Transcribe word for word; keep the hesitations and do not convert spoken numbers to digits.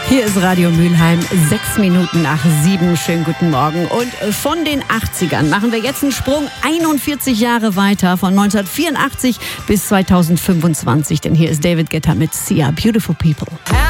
Hier ist Radio Mülheim, sechs Minuten nach sieben. Schönen guten Morgen. Und von den achtzigern machen wir jetzt einen Sprung einundvierzig Jahre weiter, von neunzehnhundertvierundachtzig bis zweitausendfünfundzwanzig. Denn hier ist David Guetta mit Sia, Beautiful People.